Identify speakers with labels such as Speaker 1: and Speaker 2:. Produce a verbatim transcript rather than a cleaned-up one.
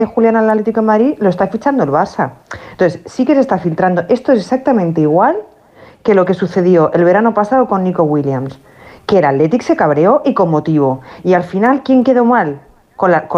Speaker 1: Julián al Atlético de Madrid lo está fichando el Barça. Entonces, sí que se está filtrando. Esto es exactamente igual que lo que sucedió el verano pasado con Nico Williams, que el Athletic se cabreó y con motivo. Y al final, ¿quién quedó mal? Con la, con